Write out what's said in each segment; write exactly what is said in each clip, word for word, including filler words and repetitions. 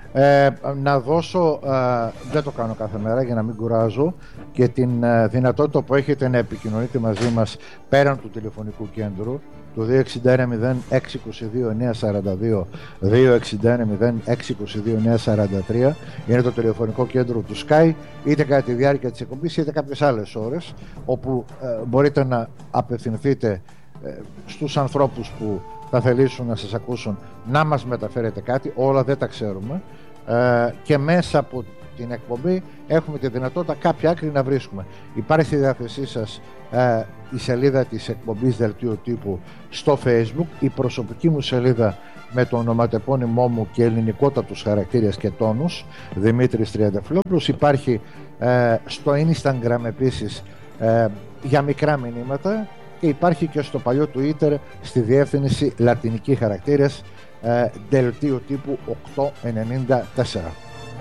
Ε, να δώσω, ε, δεν το κάνω κάθε μέρα για να μην κουράζω, και την ε, δυνατότητα που έχετε να επικοινωνείτε μαζί μας πέραν του τηλεφωνικού κέντρου, το δύο έξι ένα μηδέν έξι δύο δύο εννιά τέσσερα δύο, δύο έξι ένα μηδέν έξι δύο δύο εννιά τέσσερα τρία, είναι το τηλεφωνικό κέντρο του Sky, είτε κατά τη διάρκεια της εκπομπής είτε κάποιες άλλες ώρες, όπου ε, μπορείτε να απευθυνθείτε ε, στους ανθρώπους που θα θελήσουν να σας ακούσουν, να μας μεταφέρετε κάτι, όλα δεν τα ξέρουμε, ε, και μέσα από την εκπομπή έχουμε τη δυνατότητα κάποια άκρη να βρίσκουμε. Υπάρχει στη διάθεσή σας ε, η σελίδα της εκπομπής Δελτίου Τύπου στο Facebook, η προσωπική μου σελίδα με το ονοματεπώνυμό μου και ελληνικότατους χαρακτήρες και τόνους, Δημήτρης Τριανταφυλόπουλος. Υπάρχει ε, στο Instagram επίσης ε, για μικρά μηνύματα, και υπάρχει και στο παλιό Twitter στη διεύθυνση λατινικοί χαρακτήρες ε, Δελτίου Τύπου οκτακόσια ενενήντα τέσσερα.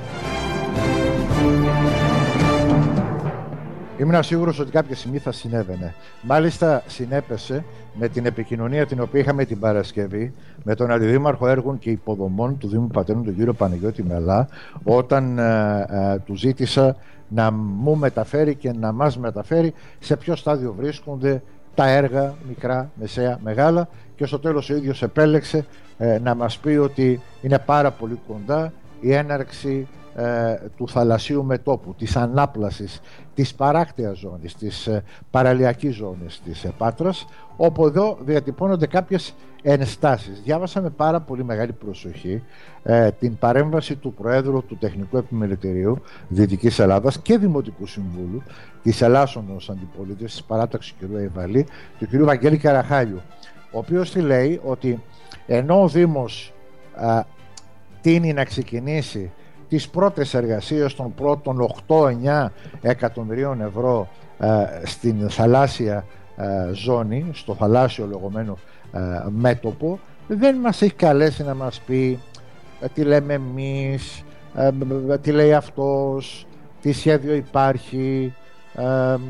Ήμουν σίγουρος ότι κάποια στιγμή θα συνέβαινε. Μάλιστα συνέπεσε με την επικοινωνία την οποία είχαμε την Παρασκευή με τον Αντιδήμαρχο Έργων και Υποδομών του Δήμου Πατέρων, τον κύριο Παναγιώτη Μελά, όταν ε, ε, του ζήτησα να μου μεταφέρει και να μας μεταφέρει σε ποιο στάδιο βρίσκονται τα έργα, μικρά, μεσαία, μεγάλα, και στο τέλος ο ίδιος επέλεξε ε, να μας πει ότι είναι πάρα πολύ κοντά η έναρξη ε, του θαλασσίου μετώπου, της ανάπλασης της παράκτειας ζώνης, της ε, παραλιακής ζώνης της ε, Πάτρας, όπου εδώ διατυπώνονται κάποιες ενστάσεις. Διάβασα με πάρα πολύ μεγάλη προσοχή ε, την παρέμβαση του Προέδρου του Τεχνικού Επιμελητηρίου Δυτικής Ελλάδας και Δημοτικού Συμβούλου της Ελλάσσονος Αντιπολίτευσης της παράταξης του κ. Αϊβαλή, του κ. Βαγγέλη Καραχάλιου, ο οποίος τη λέει ότι ενώ ο Δήμος α, τείνει να ξεκινήσει τις πρώτες εργασίες των πρώτων οκτώ εννιά εκατομμυρίων ευρώ α, στην θαλάσσια α, ζώνη, στο θαλάσσιο λεγόμενο α, μέτωπο, δεν μας έχει καλέσει να μας πει α, τι λέμε εμείς, α, τι λέει αυτός, τι σχέδιο υπάρχει, α,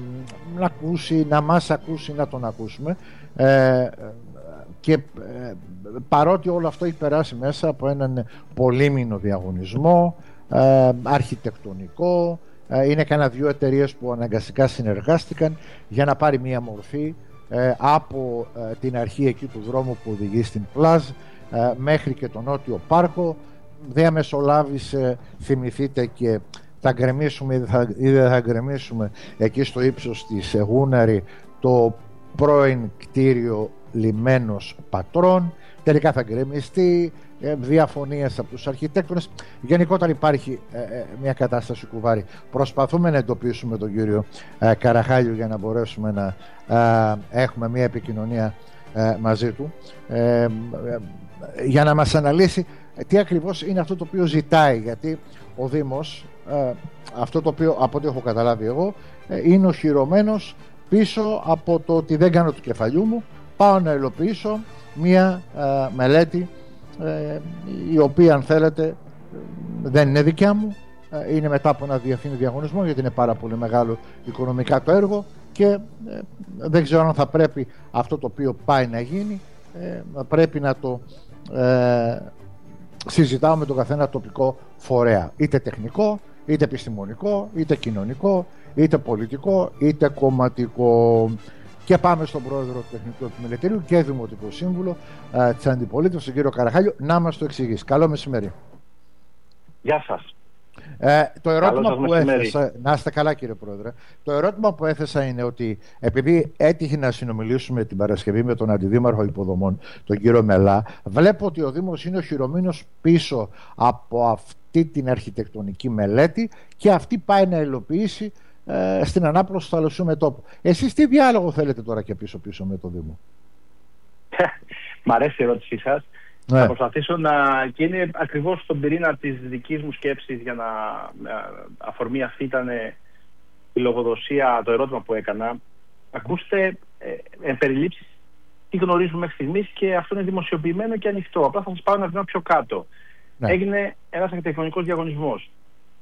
να ακούσει, να μας ακούσει, να τον ακούσουμε. Ε, και ε, παρότι όλο αυτό έχει περάσει μέσα από έναν πολύμηνο διαγωνισμό ε, αρχιτεκτονικό, ε, είναι κανένα δύο εταιρείες που αναγκαστικά συνεργάστηκαν για να πάρει μία μορφή ε, από ε, την αρχή εκεί του δρόμου που οδηγεί στην Πλάζ ε, μέχρι και τον Νότιο Πάρκο. Διαμεσολάβησε, θυμηθείτε, και θα γκρεμίσουμε ή, θα, ή δεν θα γκρεμίσουμε εκεί στο ύψος της Γούναρη το πρώην κτίριο λιμένος Πατρών. Τελικά θα γκρεμιστεί, ε, διαφωνίες από τους αρχιτέκτονες. Γενικότερα υπάρχει ε, ε, μια κατάσταση κουβάρι. Προσπαθούμε να εντοπίσουμε τον κύριο ε, Καραχάλιου για να μπορέσουμε να ε, έχουμε μια επικοινωνία ε, μαζί του, ε, ε, για να μας αναλύσει τι ακριβώς είναι αυτό το οποίο ζητάει, γιατί ο Δήμος, ε, αυτό το οποίο από ό,τι έχω καταλάβει εγώ, ε, είναι οχυρωμένος πίσω από το ότι δεν κάνω του κεφαλιού μου, πάω να υλοποιήσω μία ε, μελέτη ε, η οποία, αν θέλετε, δεν είναι δικιά μου, ε, είναι μετά από ένα διευθύνη διαγωνισμό, γιατί είναι πάρα πολύ μεγάλο οικονομικά το έργο και ε, δεν ξέρω αν θα πρέπει αυτό το οποίο πάει να γίνει, ε, πρέπει να το ε, συζητάω με τον καθένα τοπικό φορέα, είτε τεχνικό, είτε επιστημονικό, είτε κοινωνικό, είτε πολιτικό, είτε κομματικό. Και πάμε στον Πρόεδρο του Τεχνικού Επιμελητηρίου και Δημοτικό Σύμβουλο ε, της Αντιπολίτευσης, τον κύριο Καραχάλιο, να μας το εξηγήσει. Καλό μεσημέρι. Γεια σας. Ε, το ερώτημα που μεσημέρι. έθεσα, να είστε καλά κύριε Πρόεδρε, το ερώτημα που έθεσα είναι ότι επειδή έτυχε να συνομιλήσουμε την Παρασκευή με τον Αντιδήμαρχο Υποδομών, τον κύριο Μελά, βλέπω ότι ο Δήμος είναι οχυρωμένος πίσω από αυτή την αρχιτεκτονική μελέτη και αυτή πάει να υλοποιήσει ε, στην ανάπλωση του θαλασσιού μετώπου. Εσείς τι διάλογο θέλετε τώρα και πίσω-πίσω με το Δήμο? Μ' αρέσει η ερώτησή σας. Ναι. Θα προσπαθήσω να... και είναι ακριβώς στον πυρήνα της δικής μου σκέψης, για να αφορμή αυτή ήταν η λογοδοσία, το ερώτημα που έκανα. Ακούστε, ε, εν περιλήψει, τι γνωρίζουμε μέχρι στιγμής, και αυτό είναι δημοσιοποιημένο και ανοιχτό. Απλά θα σας πάω ένα βήμα πιο κάτω. Ναι. Έγινε ένας αρχιτεκτονικός διαγωνισμός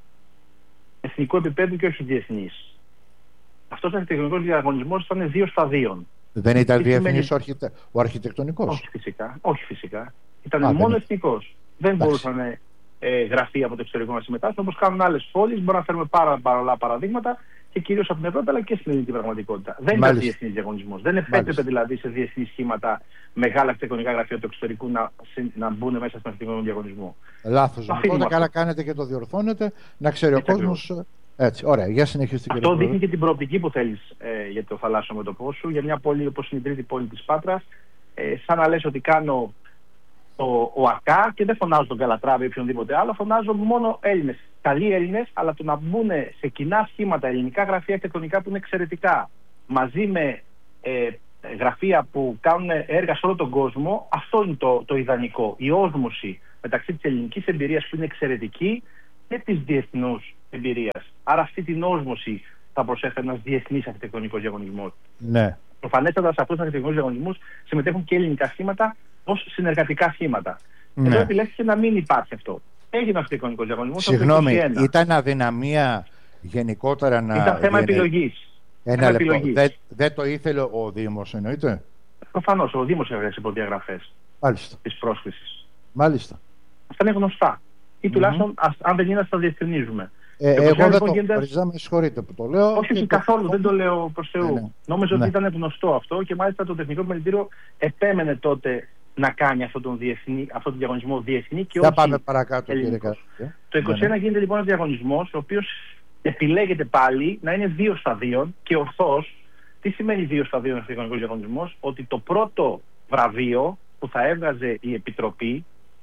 εθνικού επίπεδου και όχι διεθνής. Αυτός ο αρχιτεκτονικός διαγωνισμός ήταν δύο σταδίων. Δεν ήταν διεθνής ο, αρχιτε... ο αρχιτεκτονικός? Όχι φυσικά. Όχι φυσικά. Ήταν Α, μόνο δεν... εθνικός. Δεν μπορούσαν ε, γραφεία από το εξωτερικό να συμμετάσχουν, όπως κάνουν άλλες πόλεις. Μπορούμε να φέρουμε πάρα πολλά παραδείγματα και κυρίως από την Ευρώπη αλλά και στην ελληνική πραγματικότητα. Δεν είναι διεθνής διαγωνισμός. Δεν επέτρεπε δηλαδή σε διεθνή σχήματα μεγάλα αρχιτεκτονικά γραφεία του εξωτερικού να, να μπουν μέσα στον αρχιτεκτονικό διαγωνισμό. Λάθος. Οπότε καλά κάνετε και το διορθώνετε, να ξέρει ο κόσμος. Έτσι, ωραία, για συνεχίστε. Αυτό δείχνει και την προοπτική που θέλεις ε, για το θαλάσσιο μέτωπό σου, για μια πόλη όπως είναι η τρίτη πόλη της Πάτρας. Ε, σαν να λες ότι κάνω το ΟΑΚΑ και δεν φωνάζω τον Καλατράβη ή οποιονδήποτε άλλο, φωνάζω μόνο Έλληνες. Καλοί Έλληνες, αλλά το να μπουν σε κοινά σχήματα ελληνικά γραφεία αρχιτεκτονικά που είναι εξαιρετικά, μαζί με ε, γραφεία που κάνουν έργα σε όλο τον κόσμο, αυτό είναι το, το ιδανικό. Η όσμωση μεταξύ της ελληνικής εμπειρίας που είναι εξαιρετική και της διεθνούς εμπειρίας. Άρα αυτή την όσμωση θα προσέφερε ένας διεθνής αρχιτεκτονικός διαγωνισμός. Ναι. Προφανέστατα σε αυτούς τους αρχιτεκτονικούς διαγωνισμούς συμμετέχουν και ελληνικά σχήματα ως συνεργατικά σχήματα. Ναι. Εδώ επιλέχθηκε να μην υπάρχει αυτό. Έγινε αρχιτεκτονικός διαγωνισμός. Συγγνώμη, ήταν αδυναμία γενικότερα να. Ήταν θέμα επιλογής. Ένα λεπτό. Δεν δε το ήθελε ο Δήμος, εννοείται. Προφανώς, ο Δήμος έβγαλε προδιαγραφές της πρόσκλησης. Μάλιστα. Αυτά είναι γνωστά. Ή τουλάχιστον, mm-hmm. αν δεν είναι, θα τα διευκρινίζουμε. Ε, εγώ δεν λοιπόν, το γίνεται... με συγχωρείτε που το λέω. Όχι, όχι καθόλου, το... δεν το λέω προς Θεού. Ναι, ναι. Νόμιζα ναι. ότι ήταν γνωστό αυτό και μάλιστα το Τεχνικό Επιμελητήριο επέμενε τότε να κάνει αυτόν τον, διεθνή, αυτόν τον διαγωνισμό διεθνή και όχι. Θα πάμε παρακάτω, κύριε Κάτω. Το είκοσι ένα ναι, ναι. γίνεται λοιπόν ένας διαγωνισμός, ο οποίος επιλέγεται πάλι να είναι δύο σταδίων και ορθώς. Τι σημαίνει δύο σταδίων αρχιτεκτονικός διαγωνισμός? Ότι το πρώτο βραβείο που θα έβγαζε η Επιτροπή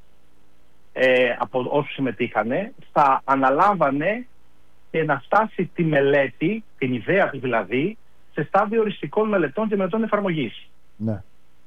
ε, από όσους συμμετείχανε θα αναλάμβανε και να φτάσει τη μελέτη, την ιδέα του δηλαδή, σε στάδιο οριστικών μελετών και μελετών εφαρμογής. Ναι.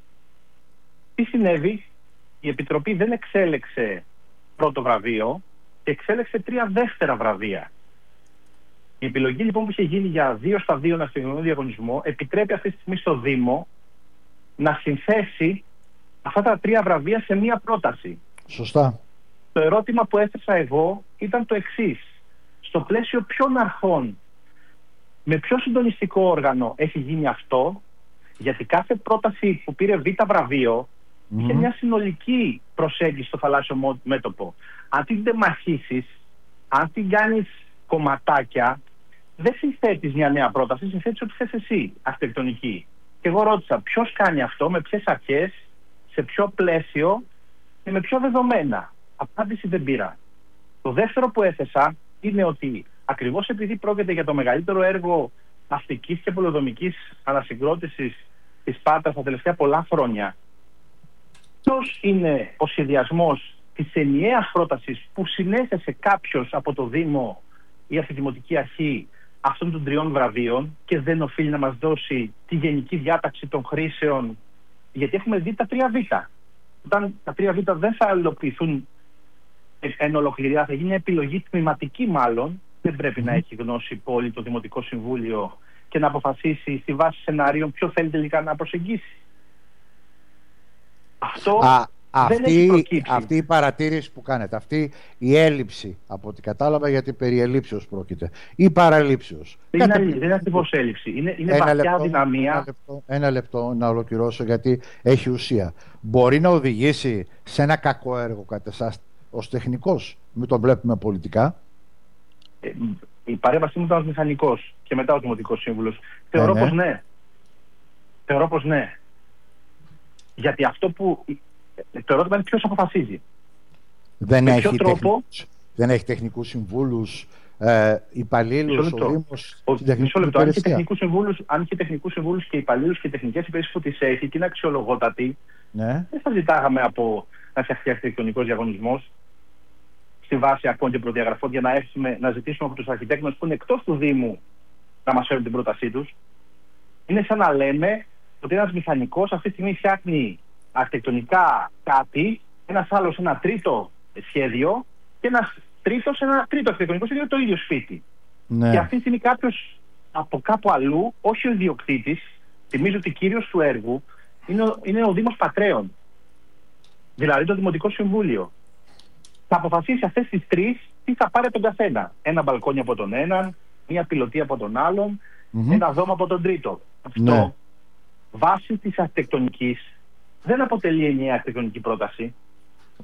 Τι συνέβη? Η Επιτροπή δεν εξέλεξε πρώτο βραβείο και εξέλεξε τρία δεύτερα βραβεία. Η επιλογή λοιπόν που είχε γίνει για δύο σταδίων αρχιτεκτονικό διαγωνισμό επιτρέπει αυτή τη στιγμή στο Δήμο να συνθέσει αυτά τα τρία βραβεία σε μία πρόταση. Σωστά. Το ερώτημα που έθεσα εγώ ήταν το εξής. Στο πλαίσιο ποιων αρχών, με ποιο συντονιστικό όργανο έχει γίνει αυτό? Γιατί κάθε πρόταση που πήρε β' βραβείο mm-hmm. είχε μια συνολική προσέγγιση στο θαλάσσιο μέτωπο. Αν την τεμαχίσεις, αν την κάνεις κομματάκια, δεν συνθέτεις μια νέα πρόταση, συνθέτεις ό,τι θες εσύ, αρχιτεκτονική. Και εγώ ρώτησα ποιος κάνει αυτό, με ποιες αρχές, σε ποιο πλαίσιο και με ποιο δεδομένα. Απάντηση δεν πήρα. Το δεύτερο που έθεσα είναι ότι ακριβώς επειδή πρόκειται για το μεγαλύτερο έργο αστικής και πολεοδομικής ανασυγκρότησης της Πάτρας τα τελευταία πολλά χρόνια, ποιος είναι ο σχεδιασμός της ενιαίας πρότασης που συνέθεσε κάποιος από το Δήμο ή από τη Δημοτική Αρχή αυτών των τριών βραβείων και δεν οφείλει να μας δώσει τη γενική διάταξη των χρήσεων, γιατί έχουμε δει τα τρία β. Όταν τα τρία β δεν θα υλοποιηθούν εν ολοκληρία, θα γίνει μια επιλογή τμηματική μάλλον, δεν πρέπει mm. να έχει γνώση η πόλη, το Δημοτικό Συμβούλιο και να αποφασίσει στη βάση σενάριων ποιο θέλει τελικά να προσεγγίσει. Αυτό Α, δεν αυτή, έχει προκύψει. Αυτή η παρατήρηση που κάνετε, αυτή η έλλειψη, από ό,τι κατάλαβα, γιατί περί ελλείψεως πρόκειται, ή παραλήψεως. Δεν είναι, είναι ακριβώς έλλειψη. Είναι, είναι ένα βαθιά λεπτό, δυναμία. Ένα λεπτό, ένα λεπτό να ολοκληρώσω, γιατί έχει ουσία. Μπορεί να οδηγήσει σε ένα κακό έργο κατά εσάς ως τεχνικός? Μην το βλέπουμε πολιτικά. Ε, η παρέμβασή μου ήταν ως μηχανικός και μετά ως Δημοτικός Σύμβουλος. Θεωρώ ναι. πως ναι. Θεωρώ πως ναι. Γιατί αυτό που... Το ερώτημα είναι ποιος αποφασίζει. Δεν, με έχει, ποιο τρόπο... τεχνικούς, δεν έχει τεχνικούς συμβούλους, ε, υπαλλήλους, ο Δήμος... Μισό λεπτό. Αν είχε τεχνικούς συμβούλους, αν είχε τεχνικούς συμβούλους και υπαλλήλους και τεχνικές υπηρεσίες που τις έχει και είναι αξιολογότατοι, ναι. δεν θα ζητάγαμε από να φτιαχτεί αρχιτεκτονικός διαγωνισμός στη βάση αρχών και προδιαγραφών για να, έρθουμε, να ζητήσουμε από τους αρχιτέκτονες που είναι εκτός του Δήμου να μας φέρουν την πρότασή τους. Είναι σαν να λέμε ότι ένας μηχανικός αυτή τη στιγμή φτιάχνει αρχιτεκτονικά κάτι, ένας άλλος ένα τρίτο σχέδιο και ένας τρίτος ένα τρίτο αρχιτεκτονικό σχέδιο το ίδιο σπίτι. Ναι. Και αυτή τη στιγμή κάποιος από κάπου αλλού, όχι ο ιδιοκτήτης, θυμίζω ότι κύριος του έργου είναι ο, είναι ο Δήμος Πατρέων. Δηλαδή το Δημοτικό Συμβούλιο. Θα αποφασίσει αυτές τις τρεις τι θα πάρει τον καθένα. Ένα μπαλκόνι από τον έναν, μία πιλωτή από τον άλλον, mm-hmm. ένα δώμα από τον τρίτο. Αυτό ναι. βάσει της αρχιτεκτονικής δεν αποτελεί ενιαία αρχιτεκτονική πρόταση.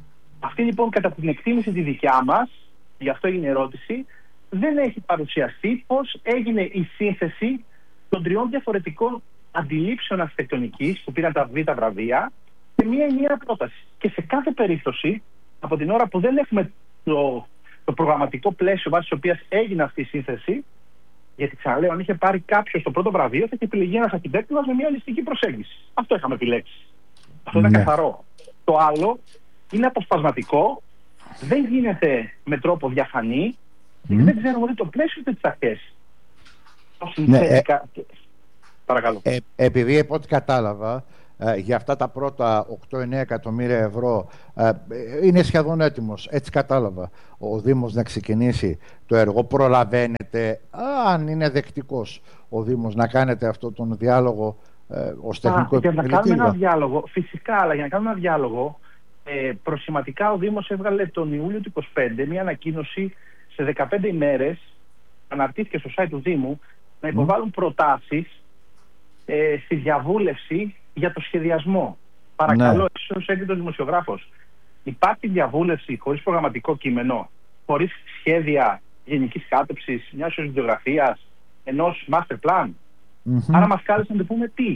Αυτή λοιπόν, κατά την εκτίμηση τη δικιά μας, γι' αυτό έγινε η ερώτηση, δεν έχει παρουσιαστεί πώς έγινε η σύνθεση των τριών διαφορετικών αντιλήψεων αρχιτεκτονικής που πήραν τα β' βραβεία σε μία ενιαία πρόταση. Και σε κάθε περίπτωση, από την ώρα που δεν έχουμε το, το προγραμματικό πλαίσιο βάσει της οποίας έγινε αυτή η σύνθεση, γιατί ξαναλέω, αν είχε πάρει κάποιο το πρώτο βραβείο, θα είχε επιλεγεί ένας αρχιτέκτονας με μια ολιστική προσέγγιση. Αυτό είχαμε επιλέξει. Αυτό ήταν ναι. καθαρό. Το άλλο είναι αποσπασματικό, δεν γίνεται με τρόπο διαφανή, mm. και δεν ξέρουμε ούτε το πλαίσιο ούτε τις αρχές. Ναι, ε, Παρακαλώ. Ε, επειδή από ό,τι κατάλαβα, ε, για αυτά τα πρώτα οκτώ εννέα εκατομμύρια ευρώ ε, είναι σχεδόν έτοιμος, έτσι κατάλαβα, ο Δήμος να ξεκινήσει το έργο. Προλαβαίνετε, αν είναι δεκτικός ο Δήμος, να κάνετε αυτό τον διάλογο ε, ως τεχνικό επιμελητήριο? Για να κάνουμε ένα διάλογο, φυσικά, αλλά για να κάνουμε ένα διάλογο, ε, προσηματικά ο Δήμος έβγαλε τον Ιούλιο του είκοσι πέντε μια ανακοίνωση σε δεκαπέντε ημέρες, αναρτήθηκε στο site του Δήμου, να υποβάλουν mm. προτάσεις ε, στη διαβούλευση για το σχεδιασμό. Παρακαλώ, ναι. εσείς ως έγκριτος δημοσιογράφος, υπάρχει διαβούλευση χωρίς προγραμματικό κείμενο, χωρίς σχέδια γενικής κάτεψης, μιας βιβλιογραφίας, ενός master plan? Mm-hmm. Άρα μας κάλεσαν να πούμε τι.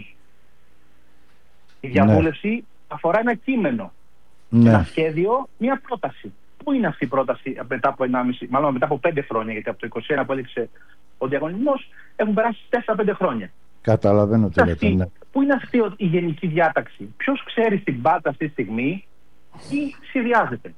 Η διαβούλευση ναι. αφορά ένα κείμενο, ναι. ένα σχέδιο, μια πρόταση. Πού είναι αυτή η πρόταση μετά από ενάμιση, μάλλον μετά από πέντε χρόνια, γιατί από το είκοσι ένα που έληξε ο διαγωνισμός έχουν περάσει τέσσερα πέντε χρόνια. Καταλαβαίνω τι λέτε. Ναι. Πού είναι αυτή η γενική διάταξη? Ποιος ξέρει στην πάτα αυτή τη στιγμή ή σχεδιάζεται?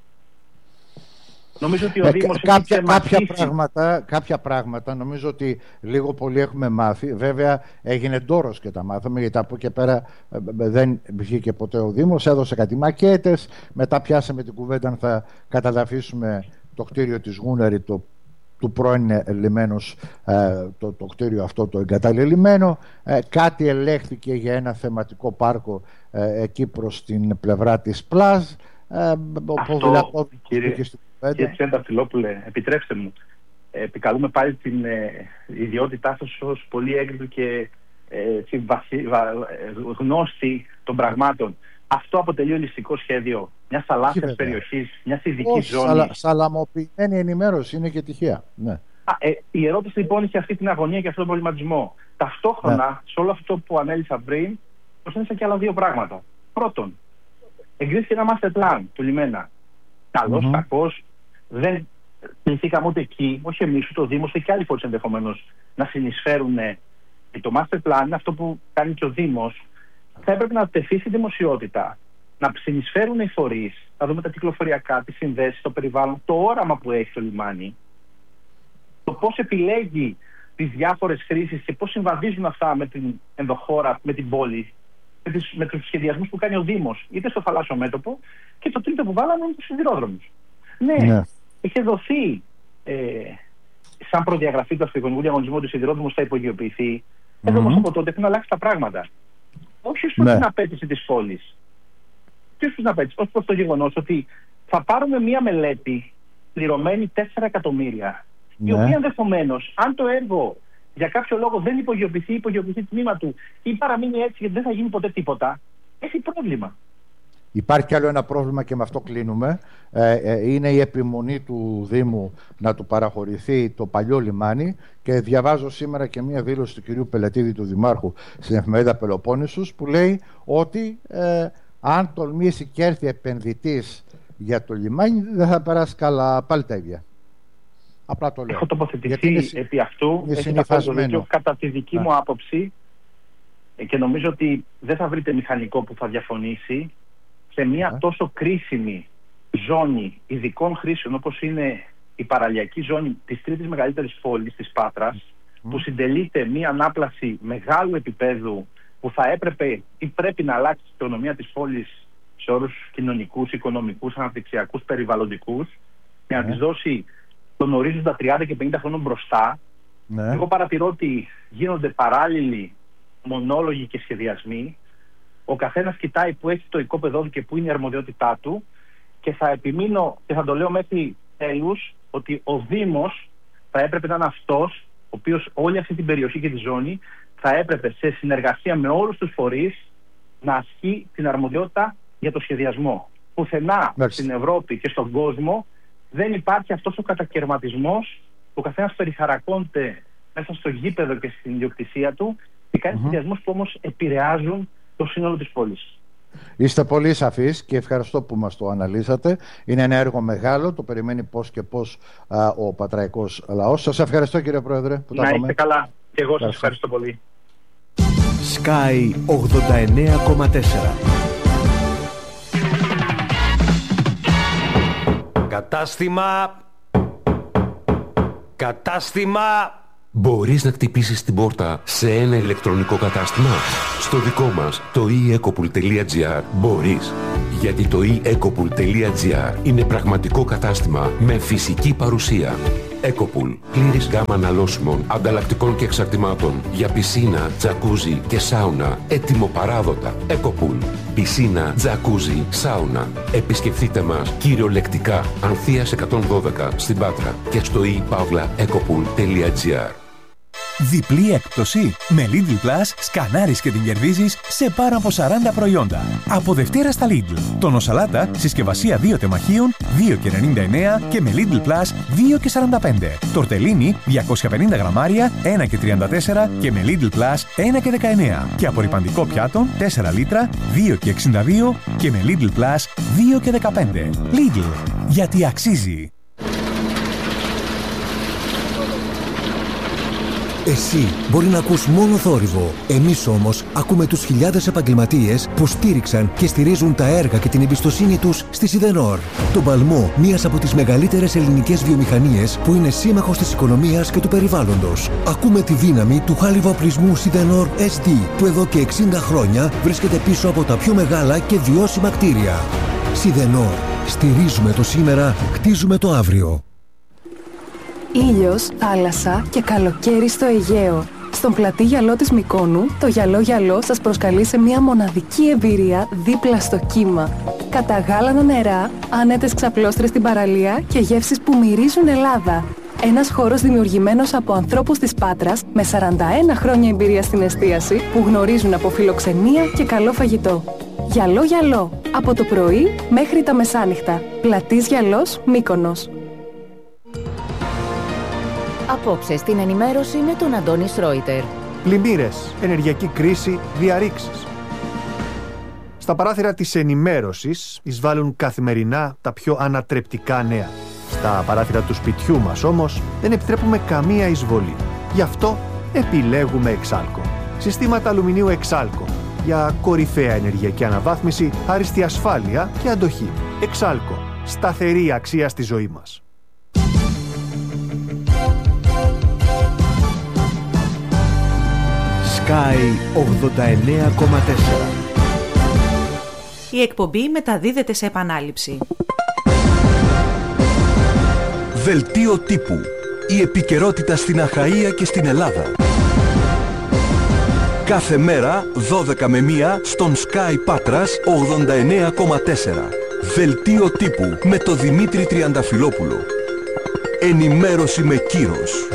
Νομίζω ότι ο ε, Δήμος κάποια, κάποια, πράγματα, κάποια πράγματα νομίζω ότι λίγο πολύ έχουμε μάθει. Βέβαια έγινε ντόρος και τα μάθαμε, γιατί από εκεί και πέρα ε, δεν βγήκε ποτέ ο Δήμος, έδωσε κάτι μακέτες, μετά πιάσαμε την κουβέντα αν θα καταδαφίσουμε το κτίριο της Γούναρη, το του πρώην λιμένους, ε, το, το κτίριο αυτό το εγκαταλελειμμένο. Ε, κάτι ελέγχθηκε για ένα θεματικό πάρκο ε, εκεί προς την πλευρά της Πλάζ. Ε, αυτό, κύριε, κύριε Τσενταφυλόπουλε, επιτρέψτε μου, ε, επικαλούμε πάλι την ε, ιδιότητά σας ως πολύ έγκριτου και ε, βαθύ, βα, γνώστη των πραγμάτων. Αυτό αποτελεί ολιστικό σχέδιο μιας θαλάσσιας περιοχής, μιας ειδικής ζώνης? Σαλα, σαλαμοποιημένη ενημέρωση είναι και τυχαία. Ναι. Α, ε, η ερώτηση λοιπόν είχε αυτή την αγωνία και αυτόν τον προβληματισμό. Ταυτόχρονα, ναι. σε όλο αυτό που ανέλησα πριν, προσθέσα και άλλα δύο πράγματα. Πρώτον, εγκρίθηκε ένα master plan του λιμένα. Καλός, mm-hmm. κακός, δεν πληθήκαμε ούτε εκεί, όχι εμείς, ούτε ο Δήμος, και άλλοι φορείς ενδεχομένως να συνεισφέρουν. Το master plan είναι αυτό που κάνει και ο Δήμος. Θα έπρεπε να τεθεί στη δημοσιότητα, να συνεισφέρουν οι φορείς, να δούμε τα κυκλοφοριακά, τις συνδέσεις, το περιβάλλον, το όραμα που έχει το λιμάνι, το πώς επιλέγει τις διάφορες χρήσεις και πώς συμβαδίζουν αυτά με την ενδοχώρα, με την πόλη, με, τις, με τους σχεδιασμούς που κάνει ο Δήμος, είτε στο θαλάσσιο μέτωπο, και το τρίτο που βάλαμε είναι τους σιδηρόδρομους. Ναι, ναι, είχε δοθεί ε, σαν προδιαγραφή του αρχιτεκτονικού διαγωνισμού του σιδηρόδρομου θα υπογειοποιηθεί. Mm-hmm. Εδώ όμως από τότε έχουν αλλάξει τα πράγματα. Όχι ως προς ναι. την απέτηση της πόλης. Και ως προς την απέτηση, ως προς το γεγονός ότι θα πάρουμε μία μελέτη πληρωμένη τέσσερα εκατομμύρια, ναι. η οποία ενδεχομένως, αν το έργο για κάποιο λόγο δεν υπογειοποιηθεί, υπογειοποιηθεί τμήμα του ή παραμείνει έτσι γιατί δεν θα γίνει ποτέ τίποτα, έχει πρόβλημα. Υπάρχει κι άλλο ένα πρόβλημα και με αυτό κλείνουμε. Ε, ε, είναι η επιμονή του Δήμου να του παραχωρηθεί το παλιό λιμάνι, και διαβάζω σήμερα και μία δήλωση του κυρίου Πελετίδη, του Δημάρχου, στην εφημερίδα Πελοπόννησος, που λέει ότι ε, αν τολμήσει και έρθει επενδυτής για το λιμάνι δεν θα περάσει καλά, πάλι τα ίδια. Απλά το λέω. Έχω τοποθετηθεί είναι, επί αυτού, έχει καθόλου κατά τη δική μου άποψη, και νομίζω ότι δεν θα βρείτε μηχανικό που θα διαφωνήσει, σε μια τόσο κρίσιμη ζώνη ειδικών χρήσεων όπως είναι η παραλιακή ζώνη της τρίτης μεγαλύτερης πόλης της Πάτρας, mm. που συντελείται μια ανάπλαση μεγάλου επίπεδου που θα έπρεπε ή πρέπει να αλλάξει την οικονομία της πόλης σε όρους κοινωνικούς, οικονομικούς, αναπτυξιακούς, περιβαλλοντικούς, και να mm. της δώσει τον ορίζοντα τριάντα και πενήντα χρόνων μπροστά. Mm. Εγώ παρατηρώ ότι γίνονται παράλληλοι μονόλογοι και σχεδιασμοί. Ο καθένας κοιτάει που έχει το οικόπεδό και που είναι η αρμοδιότητά του, και θα επιμείνω και θα το λέω μέχρι τέλους ότι ο Δήμος θα έπρεπε να είναι αυτός ο οποίος όλη αυτή την περιοχή και τη ζώνη θα έπρεπε σε συνεργασία με όλους τους φορείς να ασκεί την αρμοδιότητα για το σχεδιασμό. Πουθενά στην Ευρώπη και στον κόσμο δεν υπάρχει αυτός ο κατακαιρματισμός που ο καθένας περιχαρακώνεται μέσα στο γήπεδο και στην ιδιοκτησία του και κάνει mm-hmm. συνδυασμούς που όμως επηρεάζουν το σύνολο της πόλης. Είστε πολύ σαφείς και ευχαριστώ που μας το αναλύσατε. Είναι ένα έργο μεγάλο, το περιμένει πώς και πώς α, ο πατραϊκός λαός. Σας ευχαριστώ, κύριε Πρόεδρε, που να είστε καλά. Και εγώ σας ευχαριστώ πολύ. Sky ογδόντα εννέα κόμμα τέσσερα. Κατάστημα. Κατάστημα. Μπορείς να χτυπήσεις την πόρτα σε ένα ηλεκτρονικό κατάστημα? Στο δικό μας, το e ecopool τελεία gr, μπορείς. Γιατί το e ecopool τελεία gr είναι πραγματικό κατάστημα με φυσική παρουσία. Ecopool, πλήρης γάμα αναλώσιμων, ανταλλακτικών και εξαρτημάτων για πισίνα, τζακούζι και σάουνα, έτοιμο παράδοτα. Ecopool, πισίνα, τζακούζι, σάουνα. Επισκεφτείτε μας κυριολεκτικά, Ανθείας εκατόν δώδεκα στην Πάτρα και στο e pavla ecopool τελεία gr. Διπλή έκπτωση. Με Lidl Plus σκανάρεις και την κερδίζεις σε πάνω από σαράντα προϊόντα. Από Δευτέρα στα Lidl. Τόνο σαλάτα, συσκευασία δύο τεμαχίων, δύο και ενενήντα εννέα και με Lidl Plus δύο και σαράντα πέντε. Τορτελίνι, διακόσια πενήντα γραμμάρια, ένα και τριάντα τέσσερα και με Lidl Plus ένα και δεκαεννέα. Και απορρυπαντικό πιάτο, τέσσερα λίτρα, δύο και εξήντα δύο και με Lidl Plus δύο και δεκαπέντε. Lidl. Γιατί αξίζει. Εσύ μπορεί να ακούς μόνο θόρυβο. Εμείς όμως ακούμε τους χιλιάδες επαγγελματίες που στήριξαν και στηρίζουν τα έργα και την εμπιστοσύνη τους στη Σιδενόρ. Τον παλμό μιας από τις μεγαλύτερες ελληνικές βιομηχανίες που είναι σύμμαχος της οικονομίας και του περιβάλλοντος. Ακούμε τη δύναμη του χάλιβα-οπλισμού Σιδενόρ ες ντι που εδώ και εξήντα χρόνια βρίσκεται πίσω από τα πιο μεγάλα και βιώσιμα κτίρια. Σιδενόρ. Στηρίζουμε το σήμερα, χτίζουμε το αύριο. Ήλιος, θάλασσα και καλοκαίρι στο Αιγαίο. Στον πλατή γυαλό της Μυκόνου, το γυαλό γυαλό σας προσκαλεί σε μια μοναδική εμπειρία δίπλα στο κύμα. Καταγάλανα νερά, άνετες ξαπλώστρες στην παραλία και γεύσεις που μυρίζουν Ελλάδα. Ένας χώρος δημιουργημένος από ανθρώπους της Πάτρας με σαράντα ένα χρόνια εμπειρία στην εστίαση που γνωρίζουν από φιλοξενία και καλό φαγητό. Γυαλό γυαλό, από το πρωί μέχρι τα μεσάνυχτα. Πλατής γυαλός, Μύκονος. Απόψε στην ενημέρωση με τον Αντώνη Σρόιτερ. Πλημμύρες, ενεργειακή κρίση, διαρρήξεις. Στα παράθυρα της ενημέρωσης εισβάλλουν καθημερινά τα πιο ανατρεπτικά νέα. Στα παράθυρα του σπιτιού μας όμως δεν επιτρέπουμε καμία εισβολή. Γι' αυτό επιλέγουμε Εξάλκο. Συστήματα αλουμινίου Εξάλκο για κορυφαία ενεργειακή αναβάθμιση, άριστη ασφάλεια και αντοχή. Εξάλκο. Σταθερή αξία στη ζωή μας. Sky ογδόντα εννέα κόμμα τέσσερα. Η εκπομπή μεταδίδεται σε επανάληψη. Δελτίο τύπου. Η επικαιρότητα στην Αχαΐα και στην Ελλάδα. Κάθε μέρα δώδεκα με μία στον Sky Πάτρας ογδόντα εννέα κόμμα τέσσερα. Δελτίο τύπου με το Δημήτρη Τριανταφυλόπουλο. Ενημέρωση με κύρος.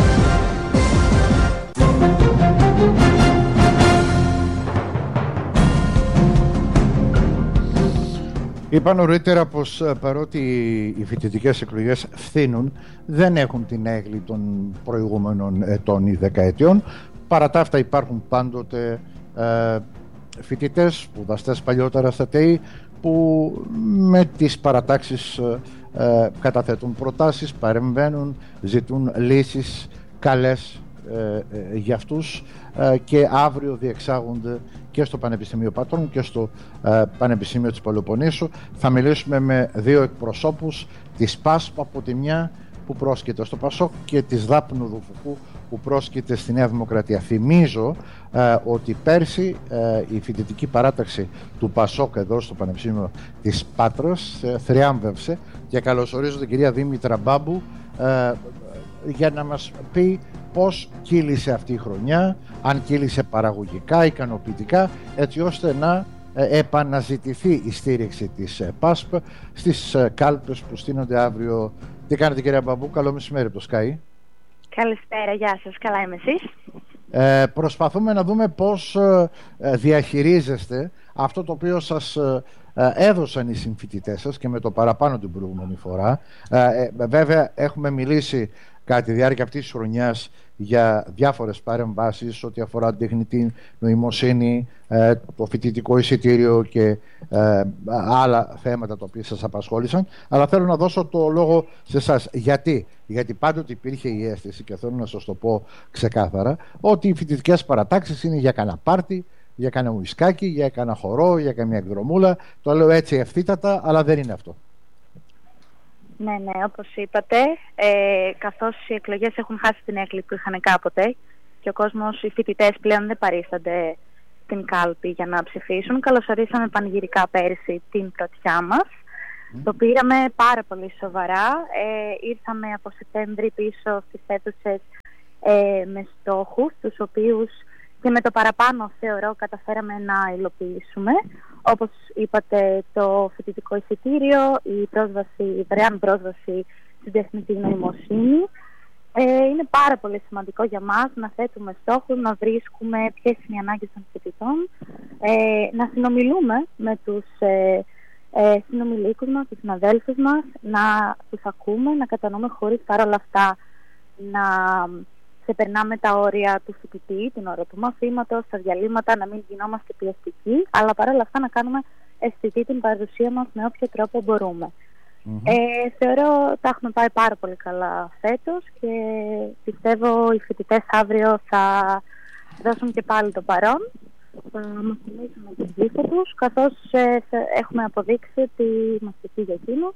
Είπα νωρίτερα πως παρότι οι φοιτητικές εκλογές φθήνουν, δεν έχουν την έγκλη των προηγούμενων ετών ή δεκαετιών. Παρά τα αυτά υπάρχουν πάντοτε ε, φοιτητές, σπουδαστές παλιότερα στα ΤΕΙ, που με τις παρατάξεις ε, καταθέτουν προτάσεις, παρεμβαίνουν, ζητούν λύσεις καλές ε, ε, για αυτούς ε, και αύριο διεξάγονται και στο Πανεπιστήμιο Πατρών και στο ε, Πανεπιστήμιο της Πελοποννήσου. Θα μιλήσουμε με δύο εκπροσώπους της ΠΑΣΠ από τη μια που πρόσκειται στο ΠΑΣΟΚ και της Δάπνου Δουφουκού που πρόσκειται στη Νέα Δημοκρατία. Θυμίζω ε, ότι πέρσι ε, η φοιτητική παράταξη του ΠΑΣΟΚ εδώ στο Πανεπιστήμιο της Πάτρας ε, θριάμβευσε και καλωσορίζω την κυρία Δήμητρα Μπάμπου ε, για να μας πει πώς κύλησε αυτή η χρονιά, αν κύλησε παραγωγικά, ικανοποιητικά, έτσι ώστε να ε, επαναζητηθεί η στήριξη της ε, ΠΑΣΠ στις ε, κάλπες που στείνονται αύριο. Τι κάνετε κυρία Μπαμπού, καλό μεσημέρι από το Sky. Καλησπέρα, γεια σας, καλά είμαι εσείς. Ε, προσπαθούμε να δούμε πώς ε, διαχειρίζεστε αυτό το οποίο σας έδωσαν οι συμφοιτητές σας και με το παραπάνω την προηγούμενη φορά. Ε, βέβαια έχουμε μιλήσει κατά τη διάρκεια αυτής της χρονιάς για διάφορες παρεμβάσεις ό,τι αφορά την τεχνητή νοημοσύνη, ε, το φοιτητικό εισιτήριο και ε, άλλα θέματα τα οποία σας απασχόλησαν. Αλλά θέλω να δώσω το λόγο σε εσάς. Γιατί? Γιατί πάντοτε υπήρχε η αίσθηση, και θέλω να σας το πω ξεκάθαρα, ότι οι φοιτητικές παρατάξεις είναι για κανένα πάρτι, για κανένα ουισκάκι, για κανένα χορό, για καμία εκδρομούλα. Το λέω έτσι ευθύτατα, αλλά δεν είναι αυτό. Ναι, ναι, όπως είπατε, ε, καθώς οι εκλογές έχουν χάσει την έκκληση που είχαν κάποτε και ο κόσμος, οι φοιτητές πλέον δεν παρίστανται στην κάλπη για να ψηφίσουν, καλωσορίσαμε πανηγυρικά πέρσι την πρωτιά μας. Mm. Το πήραμε πάρα πολύ σοβαρά. Ε, ήρθαμε από Σεπτέμβρη πίσω στις αίθουσες ε, με στόχους, τους οποίους και με το παραπάνω θεωρώ καταφέραμε να υλοποιήσουμε. Όπως είπατε, το φοιτητικό εισιτήριο, η πρόσβαση, η δωρεάν πρόσβαση στην τεχνητή νοημοσύνη. Ε, είναι πάρα πολύ σημαντικό για μας να θέτουμε στόχους, να βρίσκουμε ποιες είναι οι ανάγκες των φοιτητών, ε, να συνομιλούμε με τους ε, ε, συνομιλίκους μας, τους συναδέλφους μας, να τους ακούμε, να κατανοούμε χωρίς παρόλα αυτά να ξεπερνάμε τα όρια του φοιτητή, την ώρα του μαθήματος, τα διαλύματα, να μην γινόμαστε πιεστικοί, αλλά παρόλα αυτά να κάνουμε αισθητή την παρουσία μας με όποιο τρόπο μπορούμε. Mm-hmm. Ε, θεωρώ τα έχουμε πάει πάρα πολύ καλά φέτος και πιστεύω οι φοιτητές αύριο θα δώσουν και πάλι το παρόν. Θα μας θυμίσουν την ψήφο τους, καθώς ε, έχουμε αποδείξει ότι είμαστε εκεί για εκείνους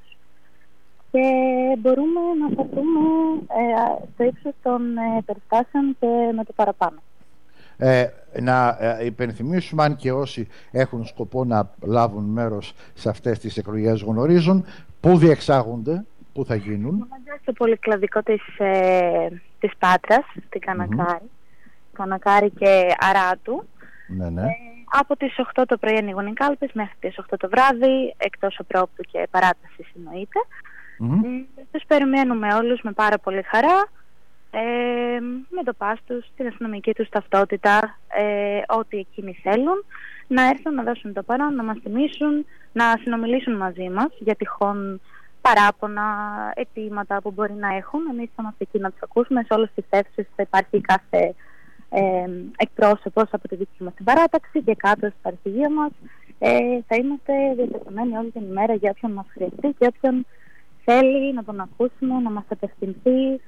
και μπορούμε να σταθούμε ε, στο ύψος των ε, περιστάσεων και με το παραπάνω. Ε, να ε, υπενθυμίσουμε, αν και όσοι έχουν σκοπό να λάβουν μέρος σε αυτές τις εκλογές γνωρίζουν, πού διεξάγονται, πού θα γίνουν. Στο πολυκλαδικό της, ε, της Πάτρας, στην Κανακάρη, mm-hmm. Κανακάρη και Αράτου. Ναι, ναι. Ε, από τις οκτώ το πρωί ανοίγουν οι κάλπες μέχρι τις οκτώ το βράδυ, εκτός οπρόπτου και παράταση εννοείται. Mm-hmm. Τους περιμένουμε όλους με πάρα πολύ χαρά, ε, με το πας τους, την αστυνομική τους ταυτότητα, ε, ό,τι εκείνοι θέλουν, να έρθουν να δώσουν το παρόν, να μας θυμίσουν, να συνομιλήσουν μαζί μας για τυχόν παράπονα, αιτήματα που μπορεί να έχουν. Εμείς θα είμαστε εκεί να τους ακούσουμε. Σε όλες τις αίθουσες θα υπάρχει κάθε ε, εκπρόσωπος από τη δική μας την παράταξη και κάτω στο αρχηγείο μας. Ε, θα είμαστε διατεθειμένοι όλη την ημέρα για όποιον μας χρειαστεί και όποιον θέλει να τον ακούσουμε, να μας απευθυνθεί.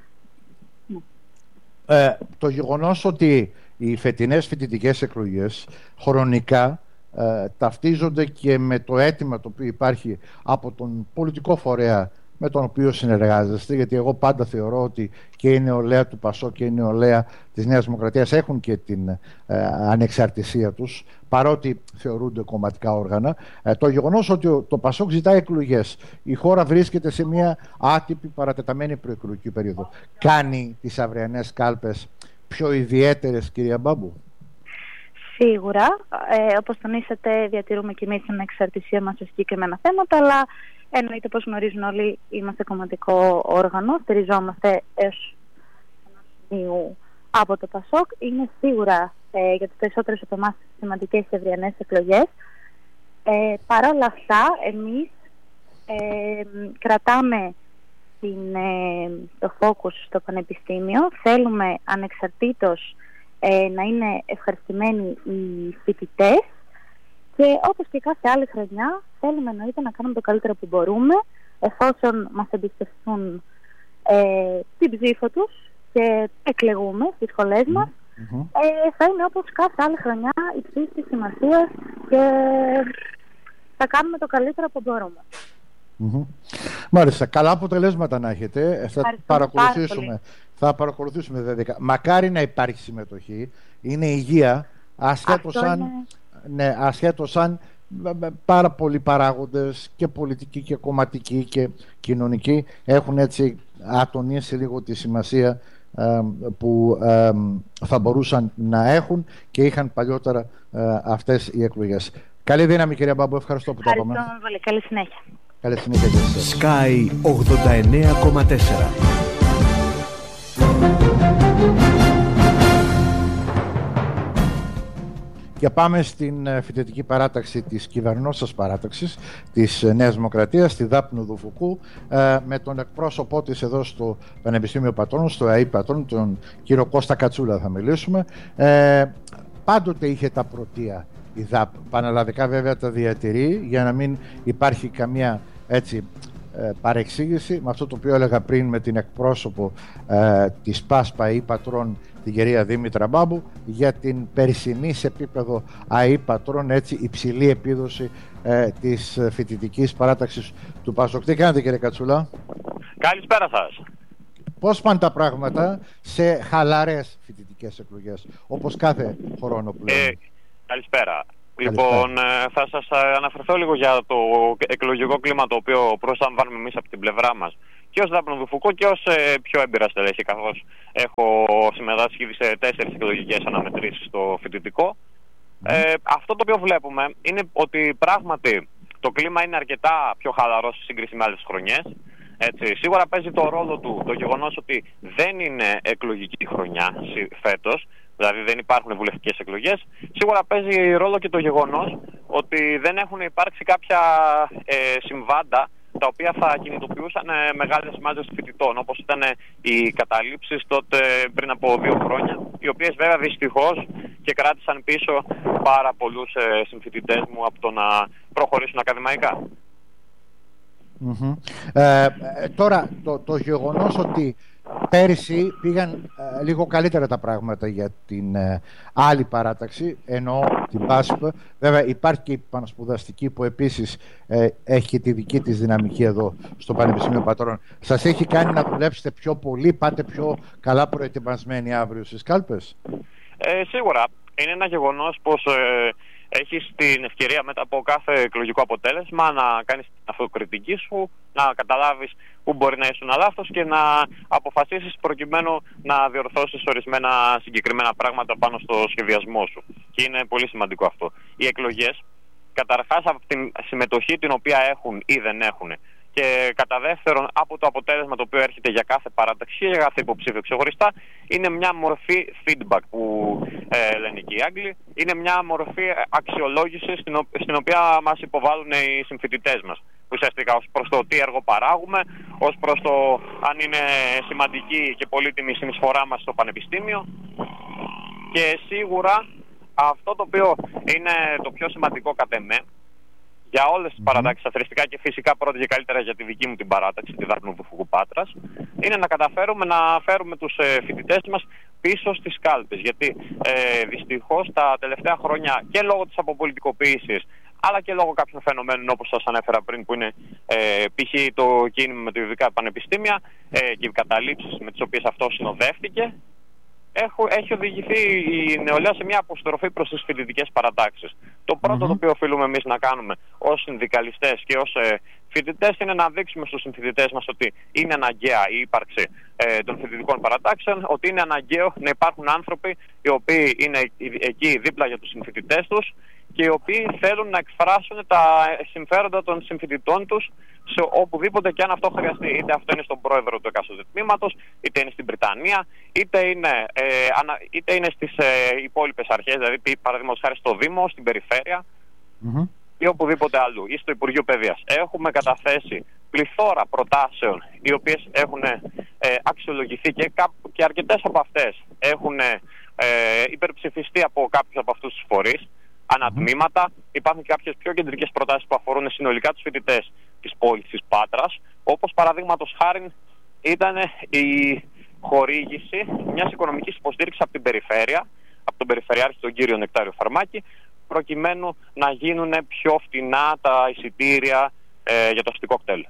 Ναι. Ε, το γεγονός ότι οι φετινές φοιτητικές εκλογές χρονικά ε, ταυτίζονται και με το αίτημα το οποίο υπάρχει από τον πολιτικό φορέα με τον οποίο συνεργάζεστε, γιατί εγώ πάντα θεωρώ ότι και η νεολαία του ΠΑΣΟΚ και η νεολαία της Νέας Δημοκρατίας έχουν και την ε, ανεξαρτησία τους, παρότι θεωρούνται κομματικά όργανα. Ε, το γεγονός ότι το ΠΑΣΟΚ ζητάει εκλογές, η χώρα βρίσκεται σε μια άτυπη παρατεταμένη προεκλογική περίοδο, κάνει τις αυριανές κάλπες πιο ιδιαίτερες, κυρία Μπάμπου? Σίγουρα. Ε, όπως τονίσατε, διατηρούμε και εμείς την εξαρτησία μας σε συγκεκριμένα θέματα, αλλά εννοείται, πως γνωρίζουν όλοι, είμαστε κομματικό όργανο, στηριζόμαστε έως ενός σημείου από το ΠΑΣΟΚ. Είναι σίγουρα ε, για τους περισσότερους από εμάς σημαντικές και αυριανές εκλογές. Ε, Παρ' όλα αυτά, εμείς ε, κρατάμε την, ε, το focus στο πανεπιστήμιο. Θέλουμε ανεξαρτήτως ε, να είναι ευχαριστημένοι οι φοιτητές και όπως και κάθε άλλη χρονιά θέλουμε εννοείται να κάνουμε το καλύτερο που μπορούμε, εφόσον μας εμπιστευτούν ε, την ψήφο τους και εκλεγούμε στις σχολές μας. Mm-hmm. ε, θα είναι όπως κάθε άλλη χρονιά υψής της σημασίας και θα κάνουμε το καλύτερο που μπορούμε. Mm-hmm. Μάλιστα, καλά αποτελέσματα να έχετε. Θα παρακολουθήσουμε, θα παρακολουθήσουμε βέβαια. Μακάρι να υπάρχει συμμετοχή. Είναι υγεία, ασχέτως αν, είναι... ναι, ασχέτως αν πάρα πολλοί παράγοντες και πολιτικοί και κομματικοί και κοινωνικοί έχουν έτσι ατονίσει λίγο τη σημασία ε, που ε, θα μπορούσαν να έχουν και είχαν παλιότερα ε, αυτές οι εκλογές. Καλή δύναμη, κυρία Μπάμπου, ευχαριστώ που το είπαμε. Ευχαριστώ πολύ, καλή συνέχεια. Καλή συνέχεια και εσείς. Sky ογδόντα εννέα κόμμα τέσσερα. Και πάμε στην φοιτητική παράταξη της κυβερνώσας παράταξης της Νέας Δημοκρατίας, τη Δάπνου Δουφουκού, με τον εκπρόσωπό της εδώ στο Πανεπιστήμιο Πατρών, στο ΑΕ Πατρών, τον κύριο Κώστα Κατσούλα θα μιλήσουμε. Ε, πάντοτε είχε τα πρωτεία η ΔΑΠ, πανελλαδικά βέβαια τα διατηρεί για να μην υπάρχει καμία έτσι παρεξήγηση με αυτό το οποίο έλεγα πριν με την εκπρόσωπο ε, της ΠΑΣΠΑ ΑΕ Πατρών, την κυρία Δήμητρα Μπάμπου, για την περσινή σε επίπεδο ΑΕ Πατρών έτσι υψηλή επίδοση ε, της φοιτητικής παράταξης του ΠΑΣΟΚ. Τι κάνετε κύριε Κατσούλα? Καλησπέρα σας. Πώς πάνε τα πράγματα σε χαλαρές φοιτητικές εκλογές όπως κάθε χρόνο πλέον? Ε, καλησπέρα. Λοιπόν, θα σας αναφερθώ λίγο για το εκλογικό κλίμα το οποίο προσλαμβάνουμε εμείς από την πλευρά μας και ως Δάπνου Δουφουκού και ως πιο έμπειρα στελέχη, καθώς έχω συμμετάσχει σε τέσσερις εκλογικές αναμετρήσεις στο φοιτητικό. Mm. Ε, αυτό το οποίο βλέπουμε είναι ότι πράγματι το κλίμα είναι αρκετά πιο χαλαρό σε σύγκριση με άλλες χρονιές. Έτσι, σίγουρα παίζει το ρόλο του το γεγονός ότι δεν είναι εκλογική χρονιά φέτος, δηλαδή δεν υπάρχουν βουλευτικές εκλογές. Σίγουρα παίζει ρόλο και το γεγονός ότι δεν έχουν υπάρξει κάποια ε, συμβάντα τα οποία θα κινητοποιούσαν ε, μεγάλες μάζες φοιτητών, όπως ήταν ε, οι καταλήψεις τότε πριν από δύο χρόνια, οι οποίες βέβαια δυστυχώς και κράτησαν πίσω πάρα πολλούς ε, συμφοιτητές μου από το να προχωρήσουν ακαδημαϊκά. Mm-hmm. Ε, τώρα το, το γεγονός ότι πέρυσι πήγαν ε, λίγο καλύτερα τα πράγματα για την ε, άλλη παράταξη, εννοώ την ΠΑΣΠ. Βέβαια υπάρχει και η Πανασπουδαστική που επίσης ε, έχει και τη δική της δυναμική εδώ στο Πανεπιστήμιο Πατρών. Σας έχει κάνει να δουλέψετε πιο πολύ, πάτε πιο καλά προετοιμασμένοι αύριο στις κάλπες? Ε, σίγουρα είναι ένα γεγονός πως ε, έχεις την ευκαιρία μετά από κάθε εκλογικό αποτέλεσμα να κάνεις την αυτοκριτική σου, να καταλάβεις πού μπορεί να ήσουν λάθος και να αποφασίσεις προκειμένου να διορθώσεις ορισμένα συγκεκριμένα πράγματα πάνω στο σχεδιασμό σου. Και είναι πολύ σημαντικό αυτό. Οι εκλογές, καταρχάς από τη συμμετοχή την οποία έχουν ή δεν έχουν, και κατά δεύτερον από το αποτέλεσμα το οποίο έρχεται για κάθε παράταξη και για κάθε υποψήφιο ξεχωριστά, είναι μια μορφή feedback που ε, λένε και οι Άγγλοι. Είναι μια μορφή αξιολόγησης στην, ο, στην οποία μας υποβάλλουν οι συμφοιτητές μας, ουσιαστικά ως προς το τι έργο παράγουμε, ως προς το αν είναι σημαντική και πολύτιμη η συνεισφορά μας στο πανεπιστήμιο. Και σίγουρα αυτό το οποίο είναι το πιο σημαντικό κατ' εμέ για όλες τις παρατάξεις, αθρηστικά και φυσικά πρώτα και καλύτερα για τη δική μου την παράταξη, τη Δάπνου Δουφουκού Πάτρας, είναι να καταφέρουμε να φέρουμε τους ε, φοιτητές μας πίσω στις κάλπες. Γιατί ε, δυστυχώς τα τελευταία χρόνια και λόγω της αποπολιτικοποίησης, αλλά και λόγω κάποιων φαινομένων όπως σας ανέφερα πριν, που είναι ε, π.χ. το κίνημα με τα ειδικά πανεπιστήμια ε, και οι καταλήψεις με τις οποίες αυτό συνοδεύτηκε, Έχω, έχει οδηγηθεί η νεολαία σε μια αποστροφή προς τις φοιτητικές παρατάξεις. Το πρώτο mm-hmm. το οποίο οφείλουμε εμείς να κάνουμε ως συνδικαλιστές και ως ε, φοιτητές είναι να δείξουμε στους συμφοιτητές μας ότι είναι αναγκαία η ύπαρξη ε, των φοιτητικών παρατάξεων, ότι είναι αναγκαίο να υπάρχουν άνθρωποι οι οποίοι είναι εκεί δίπλα για τους συμφοιτητές τους και οι οποίοι θέλουν να εκφράσουν τα συμφέροντα των συμφοιτητών τους σε οπουδήποτε και αν αυτό χρειαστεί. Είτε αυτό είναι στον πρόεδρο του εκάστοτε τμήματος, είτε είναι στην Βρυτανία, είτε είναι, ε, είτε είναι στις ε, υπόλοιπες αρχές, δηλαδή παραδείγματος χάρη στο Δήμο, στην περιφέρεια mm-hmm. ή οπουδήποτε αλλού, ή στο Υπουργείο Παιδείας. Έχουμε καταθέσει πληθώρα προτάσεων οι οποίες έχουν ε, αξιολογηθεί και, και αρκετές από αυτές έχουν ε, υπερψηφιστεί από κάποιους από αυτούς τους φορείς. Ανατμήματα. Υπάρχουν και κάποιες πιο κεντρικές προτάσεις που αφορούν συνολικά τους φοιτητές της πόλης της Πάτρας, όπως παραδείγματος χάριν ήταν η χορήγηση μιας οικονομικής υποστήριξης από την περιφέρεια, από τον Περιφερειάρχη τον κύριο Νεκτάριο Φαρμάκη, προκειμένου να γίνουν πιο φτηνά τα εισιτήρια ε, για το αστικό κτέλ.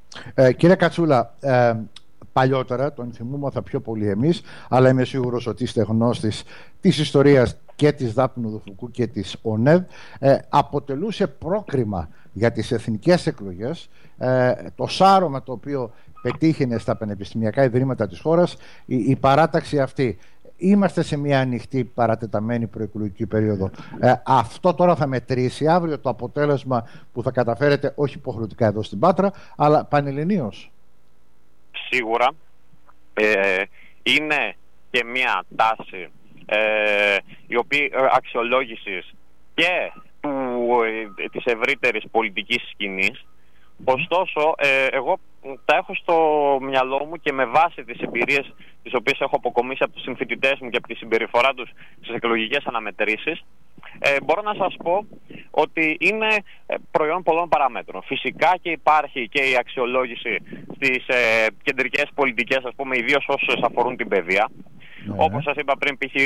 Ε, κύριε Κατσούλα, ε, παλιότερα, τον θυμούμαθα πιο πολύ εμείς, αλλά είμαι σίγουρος ότι είστε γνώστης της ιστορίας και της Δάπνου Δουφουκού και της ΟΝΕΔ, ε, αποτελούσε πρόκριμα για τις εθνικές εκλογές ε, το σάρωμα το οποίο πετύχαινε στα πανεπιστημιακά ιδρύματα της χώρας η, η παράταξη αυτή. Είμαστε σε μια ανοιχτή παρατεταμένη προεκλογική περίοδο. Ε, αυτό τώρα θα μετρήσει αύριο το αποτέλεσμα που θα καταφέρετε όχι υποχρεωτικά εδώ στην Πάτρα, αλλά πανελληνίως. Σίγουρα ε, είναι και μια τάση ε, η οποία αξιολόγησης και του, ε, της ευρύτερης πολιτικής σκηνής. Ωστόσο, ε, εγώ τα έχω στο μυαλό μου και με βάση τις εμπειρίες τις οποίες έχω αποκομίσει από τους συμφοιτητές μου και από τη συμπεριφορά τους στις εκλογικές αναμετρήσεις, ε, μπορώ να σας πω ότι είναι προϊόν πολλών παραμέτρων. Φυσικά και υπάρχει και η αξιολόγηση στις ε, κεντρικές πολιτικές, ας πούμε, ιδίως όσες αφορούν την παιδεία. Ναι. Όπως σας είπα πριν, π.χ.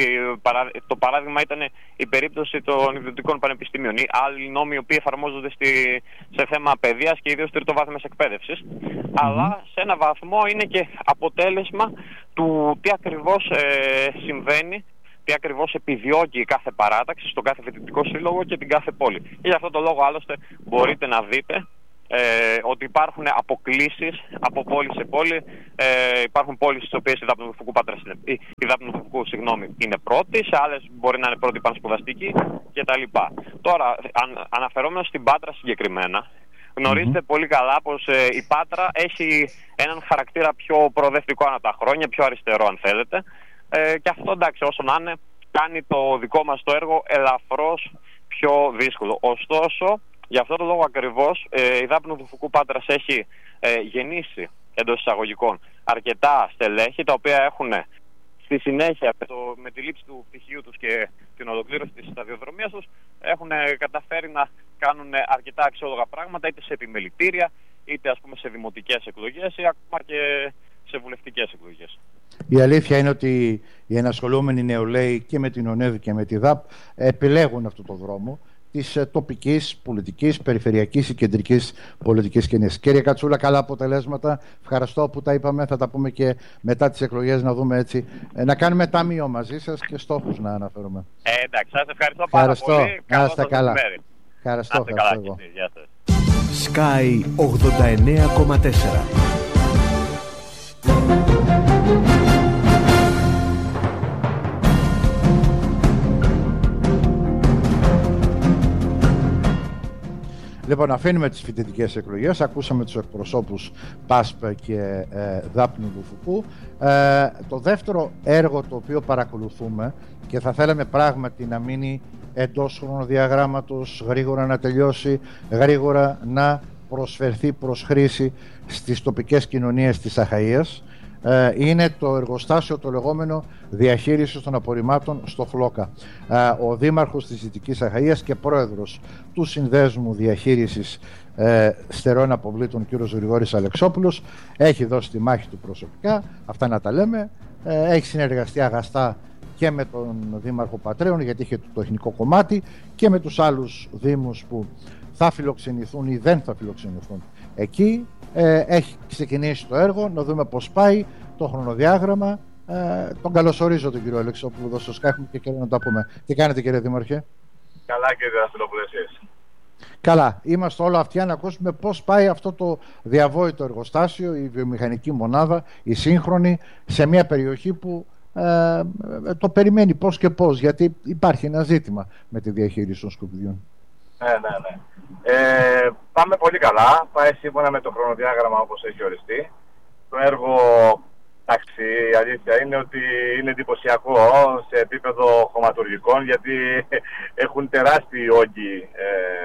το παράδειγμα ήταν η περίπτωση των ιδιωτικών πανεπιστημίων ή άλλοι νόμοι οι οποίοι εφαρμόζονται στη, σε θέμα παιδείας και ιδίως τριτοβάθμιας εκπαίδευσης. Mm-hmm. Αλλά σε ένα βαθμό είναι και αποτέλεσμα του τι ακριβώς ε, συμβαίνει, τι ακριβώς επιδιώκει η κάθε παράταξη στον κάθε φοιτητικό σύλλογο και την κάθε πόλη. Και για αυτόν τον λόγο άλλωστε μπορείτε να δείτε Ε, ότι υπάρχουν αποκλίσεις από πόλη σε πόλη. Ε, υπάρχουν πόλεις στις οποίες η Δάπνου του Φουκού, Πάτρας είναι, η, η Δάπνου του Φουκού, συγγνώμη, είναι πρώτη, σε άλλες μπορεί να είναι πρώτη πανspουδαστική κτλ. Τώρα, αν, αναφερόμενος στην Πάτρα συγκεκριμένα, γνωρίζετε mm-hmm. πολύ καλά πως ε, η Πάτρα έχει έναν χαρακτήρα πιο προοδευτικό ανά τα χρόνια, πιο αριστερό αν θέλετε. Ε, και αυτό, εντάξει, όσο να είναι, κάνει το δικό μας το έργο ελαφρώς πιο δύσκολο. Ωστόσο, γι' αυτό το λόγο ακριβώς ε, η Δάπνου του Φουκού Πάτρας έχει ε, γεννήσει εντός εισαγωγικών αρκετά στελέχη, τα οποία έχουν στη συνέχεια με, το, με τη λήψη του πτυχίου τους και την ολοκλήρωση της σταδιοδρομίας τους έχουν καταφέρει να κάνουν αρκετά αξιόλογα πράγματα, είτε σε επιμελητήρια, είτε ας πούμε σε δημοτικές εκλογές ή ακόμα και σε βουλευτικές εκλογές. Η αλήθεια είναι ότι οι ενασχολούμενοι νεολαίοι και με την ΟΝΕΔ και με τη ΔΑΠ επιλέγουν αυτό το δρόμο της τοπικής, πολιτικής, περιφερειακής ή κεντρικής πολιτικής σκηνής. Κύριε Κατσούλα, καλά αποτελέσματα. Ευχαριστώ που τα είπαμε. Θα τα πούμε και μετά τις εκλογές, να δούμε έτσι, να κάνουμε ταμείο μαζί σας και στόχους να αναφέρουμε. Ε, εντάξει, σας ευχαριστώ πάρα ευχαριστώ. πολύ. Καλώς σας καλά. μεσημέρι. Ευχαριστώ. Άστε καλά, κύριε. Γεια σας. Sky ογδόντα εννέα κόμμα τέσσερα. Λοιπόν, αφήνουμε τις φοιτητικές εκλογές. Ακούσαμε τους εκπροσώπους ΠΑΣΠ και ε, Δάπνου του Φουκού. Ε, το δεύτερο έργο το οποίο παρακολουθούμε και θα θέλαμε πράγματι να μείνει εντός χρονοδιαγράμματος, γρήγορα να τελειώσει, γρήγορα να προσφερθεί προς χρήση στις τοπικές κοινωνίες της Αχαΐας, ε, είναι το εργοστάσιο το λεγόμενο διαχείρισης των απορριμμάτων στο Φλόκα. Ε, ο δήμαρχος της Δυτικής Αχαΐας και πρόεδρος του Συνδέσμου Διαχείρισης ε, Στερεών Αποβλήτων, κ. Γρηγόρης Αλεξόπουλος, έχει δώσει τη μάχη του προσωπικά, αυτά να τα λέμε, ε, έχει συνεργαστεί αγαστά και με τον Δήμαρχο Πατρέων, γιατί είχε το τεχνικό κομμάτι, και με τους άλλους δήμους που θα φιλοξενηθούν ή δεν θα φιλοξενηθούν εκεί. Ε, έχει ξεκινήσει το έργο, να δούμε πώς πάει το χρονοδιάγραμμα. Ε, τον καλωσορίζω τον κύριο Αλεξόπουλο εδώ στο Sky, έχουμε και καιρό να τα πούμε. Τι κάνετε, κύριε Δήμαρχε? Καλά, κύριε Δραστηλόπουλο, εσείς? Καλά, είμαστε όλα αυτιά να ακούσουμε πώς πάει αυτό το διαβόητο εργοστάσιο, η βιομηχανική μονάδα, η σύγχρονη, σε μια περιοχή που ε, το περιμένει πώς και πώς, γιατί υπάρχει ένα ζήτημα με τη διαχείριση των σκουπιδιών. Ναι, ναι, ναι. Ε, πάμε πολύ καλά. Πάει σύμφωνα με το χρονοδιάγραμμα όπως έχει οριστεί. Το έργο, εντάξει, η αλήθεια είναι ότι είναι εντυπωσιακό σε επίπεδο χωματουργικών, γιατί έχουν τεράστιοι όγκοι ε,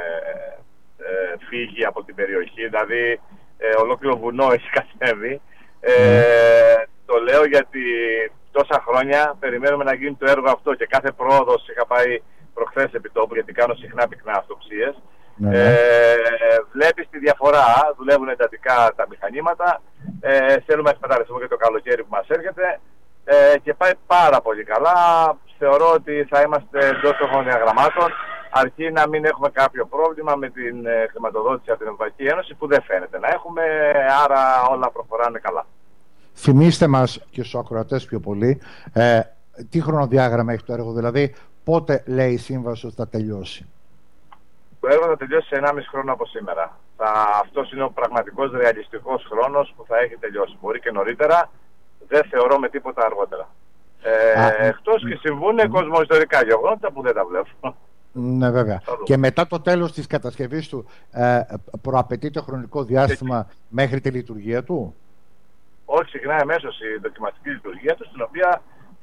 ε, φύγει από την περιοχή. Δηλαδή, ε, ολόκληρο βουνό έχει κατέβει. Ε, mm. Το λέω γιατί τόσα χρόνια περιμένουμε να γίνει το έργο αυτό και κάθε πρόοδος, είχα πάει προχθές επί τόπου, γιατί κάνω συχνά πυκνά αυτοψίες. Ναι. Ε, βλέπεις τη διαφορά, δουλεύουν εντατικά τα μηχανήματα, ε, θέλουμε να εκμεταλλευτούμε και το καλοκαίρι που μας έρχεται, ε, και πάει πάρα πολύ καλά. Θεωρώ ότι θα είμαστε εντός των χρονοδιαγραμμάτων, αρκεί να μην έχουμε κάποιο πρόβλημα με την ε, χρηματοδότηση από την Ευρωπαϊκή Ένωση, που δεν φαίνεται να έχουμε, άρα όλα προχωράνε καλά. Θυμήστε μας και στους ακροατές πιο πολύ, ε, τι χρονοδιάγραμμα έχει το έργο, δηλαδή πότε λέει η σύμβαση ότι θα τελειώσει? Το έργο θα τελειώσει σε ενάμιση χρόνο από σήμερα. Θα, αυτός είναι ο πραγματικός ρεαλιστικός χρόνος που θα έχει τελειώσει. Μπορεί και νωρίτερα, δεν θεωρώ με τίποτα αργότερα. Ε, Α, εκτός και συμβούν mm. κοσμοϊστορικά γεγονότα που δεν τα βλέπω. Ναι, βέβαια. Και μετά το τέλος της κατασκευής του, ε, προαπαιτείται χρονικό διάστημα και... μέχρι τη λειτουργία του? Όχι, ξεκινάει αμέσως η δοκιμαστική λειτουργία του, στην οποία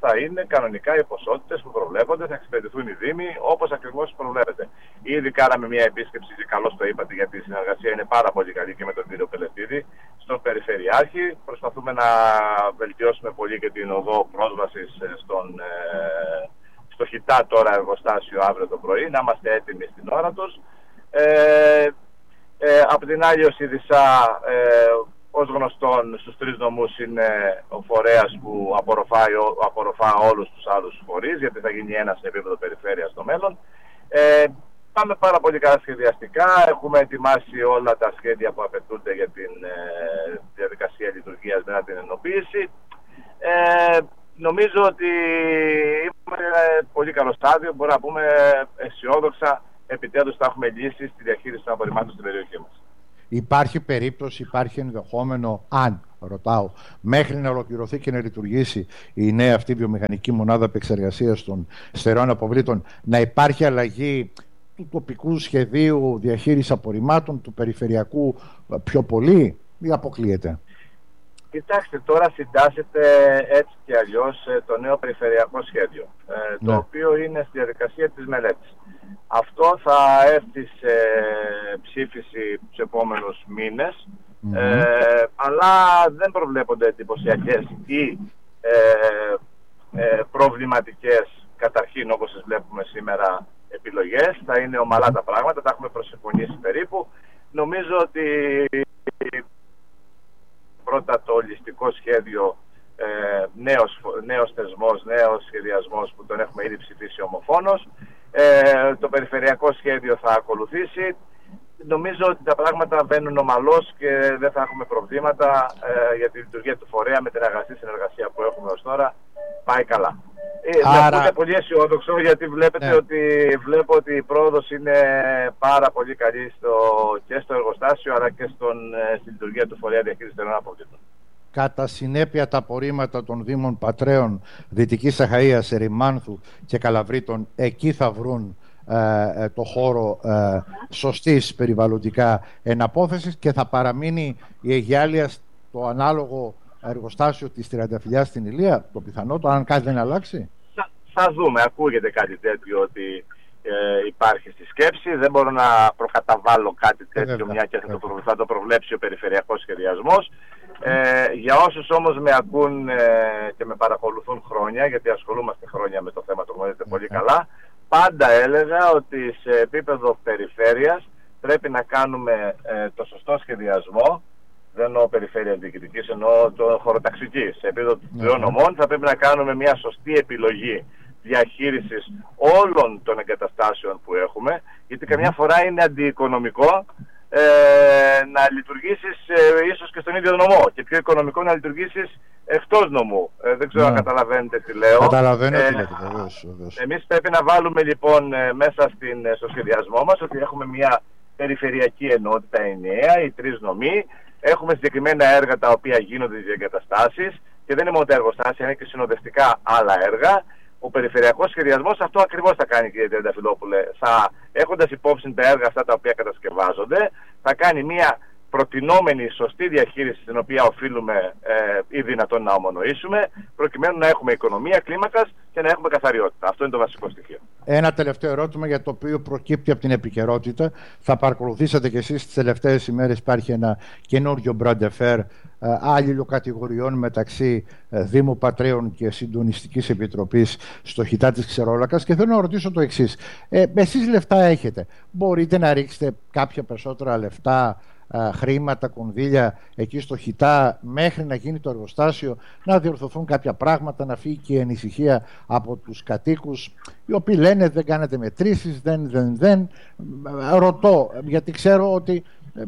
θα είναι κανονικά οι ποσότητες που προβλέπονται, θα εξυπηρετηθούν οι Δήμοι όπως ακριβώς προβλέπεται. Ήδη κάναμε μια επίσκεψη και καλώς το είπατε, γιατί η συνεργασία είναι πάρα πολύ καλή και με τον κύριο Πελετίδη στον Περιφερειάρχη. Προσπαθούμε να βελτιώσουμε πολύ και την οδό πρόσβασης στον, ε, στο Χιτά τώρα εργοστάσιο αύριο το πρωί, να είμαστε έτοιμοι στην ώρα τους. Ε, ε, από την άλλη ο ΣΥΔΙΣΑ, ε, ως γνωστόν στους τρεις νομούς, είναι ο φορέας που απορροφά, απορροφά όλους τους άλλους φορείς, γιατί θα γίνει ένα σε επίπεδο περιφέρειας στο μέλλον. Ε, πάμε πάρα πολύ καλά σχεδιαστικά, έχουμε ετοιμάσει όλα τα σχέδια που απαιτούνται για την ε, διαδικασία λειτουργίας μετά την ενοποίηση. Ε, νομίζω ότι είμαστε σε πολύ καλό στάδιο, μπορούμε να πούμε αισιόδοξα, επιτέλους θα έχουμε λύσει στη διαχείριση των απορριμμάτων στην περιοχή μας. Υπάρχει περίπτωση, υπάρχει ενδεχόμενο, αν ρωτάω, μέχρι να ολοκληρωθεί και να λειτουργήσει η νέα αυτή βιομηχανική μονάδα επεξεργασίας των στερεών αποβλήτων, να υπάρχει αλλαγή του τοπικού σχεδίου διαχείρισης απορριμμάτων, του περιφερειακού πιο πολύ, ή αποκλείεται? Κοιτάξτε, τώρα συντάσσεται έτσι και αλλιώς το νέο περιφερειακό σχέδιο, ναι. το οποίο είναι στη διαδικασία της μελέτης. Αυτό θα έρθει σε ψήφιση τους επόμενους μήνες, mm-hmm. ε, αλλά δεν προβλέπονται εντυπωσιακές ή ε, ε, προβληματικές, καταρχήν όπως τις βλέπουμε σήμερα, επιλογές. Θα είναι ομαλά τα πράγματα, τα έχουμε προσυμφωνήσει περίπου. Νομίζω ότι πρώτα το ολιστικό σχέδιο, ε, νέος, νέος θεσμός, νέος σχεδιασμός που τον έχουμε ήδη ψηφίσει ομοφόνος. Ε, το περιφερειακό σχέδιο θα ακολουθήσει. Νομίζω ότι τα πράγματα βαίνουν ομαλώς και δεν θα έχουμε προβλήματα ε, για τη λειτουργία του φορέα με την αγαστή συνεργασία που έχουμε ως τώρα. Πάει καλά. Άρα... Είναι πολύ αισιόδοξο, γιατί βλέπετε ναι. ότι, βλέπω ότι η πρόοδος είναι πάρα πολύ καλή στο, και στο εργοστάσιο αλλά και στον, ε, στη λειτουργία του φορέα διαχείρισης στερεών αποβλήτων. Κατά συνέπεια, τα απορρίμματα των Δήμων Πατρέων, Δυτικής Αχαΐας, Ερημάνθου και Καλαβρίτων, εκεί θα βρουν ε, το χώρο ε, σωστής περιβαλλοντικά εναπόθεσης και θα παραμείνει η Αιγιάλεια στο ανάλογο εργοστάσιο της Τριανταφυλλιάς στην Ηλία, το πιθανότερο, αν κάτι δεν αλλάξει. Θα, θα δούμε, ακούγεται κάτι τέτοιο ότι ε, υπάρχει στη σκέψη. Δεν μπορώ να προκαταβάλω κάτι τέτοιο, μια και θα το, προ, θα το προβλέψει ο περιφερειακός σχεδιασμός. Ε, για όσους όμως με ακούν ε, και με παρακολουθούν χρόνια, γιατί ασχολούμαστε χρόνια με το θέμα, το γνωρίζετε πολύ καλά, πάντα έλεγα ότι σε επίπεδο περιφέρειας πρέπει να κάνουμε ε, το σωστό σχεδιασμό. Δεν εννοώ περιφέρεια διοικητικής, εννοώ το χωροταξική. Σε επίπεδο των τριών νομών θα πρέπει να κάνουμε μια σωστή επιλογή διαχείρισης όλων των εγκαταστάσεων που έχουμε, γιατί καμιά φορά είναι αντιοικονομικό ε, να λειτουργήσεις ε, ίσως και στον ίδιο νομό και πιο οικονομικό να λειτουργήσεις εκτός νομού. Ε, δεν ξέρω αν καταλαβαίνετε τι λέω. Καταλαβαίνω ε, τι λέτε, βεβαίως, βεβαίως. Εμείς πρέπει να βάλουμε λοιπόν ε, μέσα στην, στο σχεδιασμό μας ότι έχουμε μια περιφερειακή ενότητα ενιαία, οι τρεις νομοί. Έχουμε συγκεκριμένα έργα τα οποία γίνονται στις εγκαταστάσεις και δεν είναι μόνο τα εργοστάσια, είναι και συνοδευτικά άλλα έργα. Ο περιφερειακός σχεδιασμός αυτό ακριβώς θα κάνει, κύριε Τριανταφυλλόπουλε. Θα, έχοντας υπόψη τα έργα αυτά τα οποία κατασκευάζονται, θα κάνει μια προτινόμενη σωστή διαχείριση, την οποία οφείλουμε ε, ή δυνατόν να ομονοήσουμε, προκειμένου να έχουμε οικονομία κλίμακας και να έχουμε καθαριότητα. Αυτό είναι το βασικό στοιχείο. Ένα τελευταίο ερώτημα, για το οποίο προκύπτει από την επικαιρότητα. Θα παρακολουθήσατε κι εσείς τις τελευταίες ημέρες, υπάρχει ένα καινούριο μπραντεφέρ αλληλοκατηγοριών μεταξύ Δήμου Πατρέων και Συντονιστικής Επιτροπής στο Χιτά της Ξερόλακας, και θέλω να ρωτήσω το εξής. Ε, εσείς λεφτά έχετε. Μπορείτε να ρίξετε κάποια περισσότερα λεφτά, χρήματα, κονδύλια εκεί στο Χιτά, μέχρι να γίνει το εργοστάσιο, να διορθωθούν κάποια πράγματα, να φύγει και η ανησυχία από τους κατοίκους, οι οποίοι λένε δεν κάνετε μετρήσεις, δεν, δεν, δεν. Ρωτώ, γιατί ξέρω ότι ε,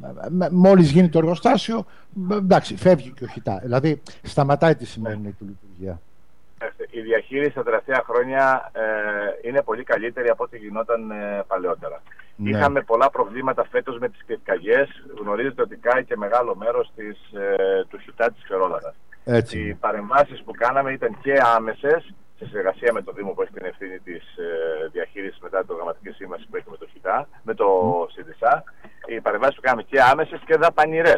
μόλις γίνει το εργοστάσιο, εντάξει, φεύγει και ο Χιτά. Δηλαδή σταματάει τη σημερινή του λειτουργία. Η διαχείριση τα τελευταία χρόνια ε, είναι πολύ καλύτερη από ό,τι γινόταν ε, παλαιότερα. Ναι. Είχαμε πολλά προβλήματα φέτος με τις πυρκαγιές. Γνωρίζετε ότι κάει και μεγάλο μέρος της, ε, του Χιτά της Ξερόλακας. Οι παρεμβάσεις που κάναμε ήταν και άμεσες, σε συνεργασία με το Δήμο που έχει την ευθύνη της ε, διαχείρισης μετά την προγραμματική σύμβαση που έχει με το Χιτά, με το mm. ΣΥΔΙΣΑ. Οι παρεμβάσεις που κάναμε και άμεσες και δαπανηρές.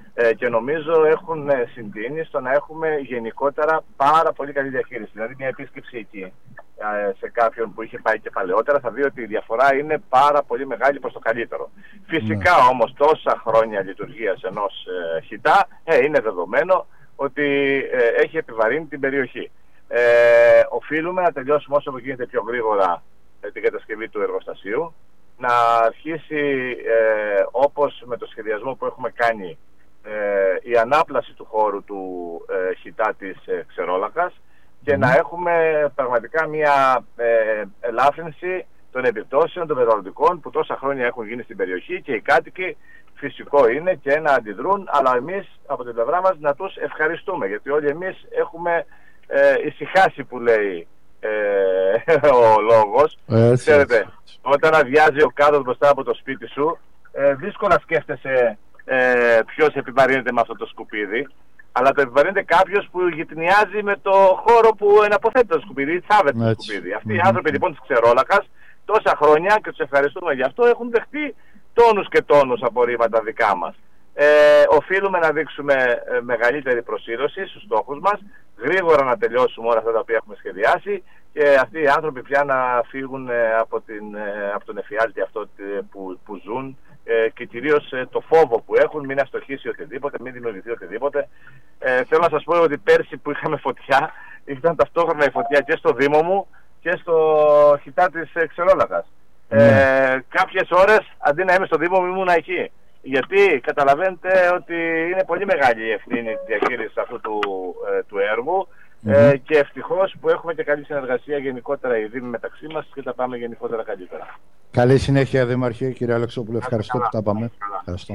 Ε, και νομίζω έχουν συντείνει στο να έχουμε γενικότερα πάρα πολύ καλή διαχείριση. Δηλαδή μια επίσκεψη εκεί ε, σε κάποιον που είχε πάει και παλαιότερα θα δει ότι η διαφορά είναι πάρα πολύ μεγάλη προς το καλύτερο. Φυσικά ναι. όμως τόσα χρόνια λειτουργίας ενός ε, χιτά ε, είναι δεδομένο ότι ε, έχει επιβαρύνει την περιοχή. Ε, οφείλουμε να τελειώσουμε όσο γίνεται πιο γρήγορα ε, την κατασκευή του εργοστασίου, να αρχίσει ε, όπως με το σχεδιασμό που έχουμε κάνει Ε, η ανάπλαση του χώρου του ε, χιτά της ε, Ξερόλακας και mm. να έχουμε πραγματικά μια ε, ελάφρυνση των επιπτώσεων των περιβαλλοντικών που τόσα χρόνια έχουν γίνει στην περιοχή και οι κάτοικοι φυσικό είναι και να αντιδρούν, αλλά εμείς από την πλευρά μας να τους ευχαριστούμε, γιατί όλοι εμείς έχουμε ε, ησυχάσει που λέει ε, ο λόγος. Ε, Ξέρετε, όταν αδειάζει ο κάδος μπροστά από το σπίτι σου, ε, δύσκολα σκέφτεσαι Ε, ποιος επιβαρύνεται με αυτό το σκουπίδι, αλλά το επιβαρύνεται κάποιος που γυτνιάζει με το χώρο που εναποθέτει το σκουπίδι ή θάβεται το σκουπίδι. Αυτοί mm-hmm. οι άνθρωποι λοιπόν της Ξερόλακας τόσα χρόνια, και τους ευχαριστούμε γι' αυτό, έχουν δεχτεί τόνους και τόνους απορρίμματα δικά μας. Ε, οφείλουμε να δείξουμε ε, μεγαλύτερη προσήλωση στους στόχους μας, γρήγορα να τελειώσουμε όλα αυτά τα οποία έχουμε σχεδιάσει και αυτοί οι άνθρωποι πια να φύγουν ε, από, την, ε, από τον εφιάλτη αυτό που, που ζουν ε, και κυρίως ε, το φόβο που έχουν, μην αστοχήσει οτιδήποτε, μην δημιουργηθεί οτιδήποτε. Ε, θέλω να σας πω ότι πέρσι που είχαμε φωτιά, ήταν ταυτόχρονα η φωτιά και στο Δήμο μου και στο χιτά της ε, Ξερόλακας. Mm. Ε, κάποιες ώρες αντί να είμαι στο Δήμο μου ήμουν εκεί. Γιατί καταλαβαίνετε ότι είναι πολύ μεγάλη η ευθύνη της διαχείρισης αυτού του, ε, του έργου mm-hmm. ε, και ευτυχώς που έχουμε και καλή συνεργασία γενικότερα οι Δήμοι μεταξύ μας και τα πάμε γενικότερα καλύτερα. Καλή συνέχεια Δημαρχέ, κύριε Αλεξόπουλο, ευχαριστώ που τα πάμε. Ευχαριστώ.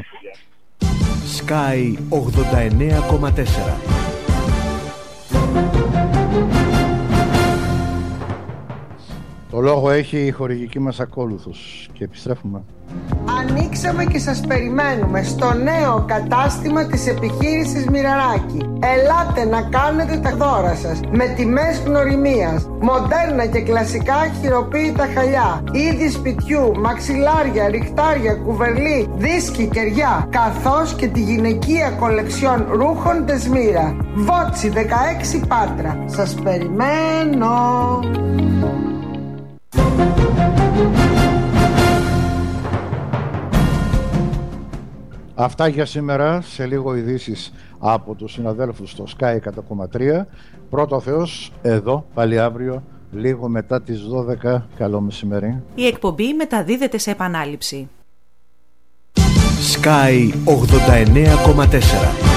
Sky ογδόντα εννέα κόμμα τέσσερα. Το λόγο έχει η χορηγική μας ακόλουθος και επιστρέφουμε. Ανοίξαμε και σας περιμένουμε στο νέο κατάστημα της επιχείρησης Μοιραράκη. Ελάτε να κάνετε τα δώρα σας με τιμές γνωριμίας, μοντέρνα και κλασικά χειροποίητα χαλιά, είδη σπιτιού, μαξιλάρια, ριχτάρια, κουβερλί, δίσκοι, κεριά, καθώς και τη γυναικεία κολεξιόν ρούχων Τεσμύρα. Βότσι δεκαέξι Πάτρα. Σας περιμένω. Αυτά για σήμερα, σε λίγο ειδήσεις από τους συναδέλφους στο Sky εκατό κόμμα τρία. Πρώτο Θεός, εδώ, πάλι αύριο, λίγο μετά τις δώδεκα. Καλό μεσημέρι. Η εκπομπή μεταδίδεται σε επανάληψη. Sky ογδόντα εννέα κόμμα τέσσερα.